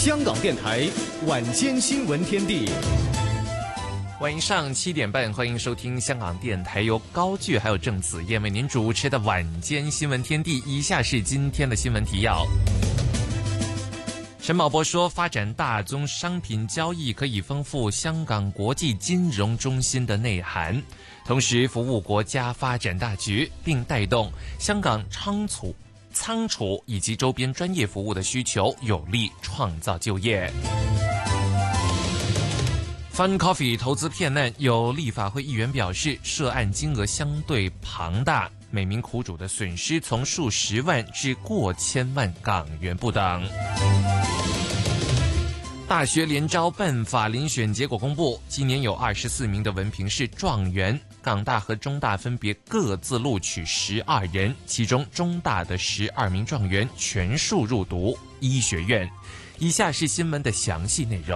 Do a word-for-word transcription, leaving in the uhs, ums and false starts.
香港电台晚间新闻天地。 晚上七点半，欢迎收听香港电台由高炬还有郑子燕为您主持的晚间新闻天地。以下是今天的新闻提要。陈茂波说，发展大宗商品交易可以丰富香港国际金融中心的内涵，同时服务国家发展大局，并带动香港仓储、仓储以及周边专业服务的需求，有力创造就业。Fun Coffee 投资骗案，有立法会议员表示，涉案金额相对庞大，每名苦主的损失从数十万至过千万港元不等。大学联招办法遴选结果公布，今年有二十四名的文凭试状元，港大和中大分别各自录取十二人，其中中大的十二名状元全数入读医学院。以下是新闻的详细内容。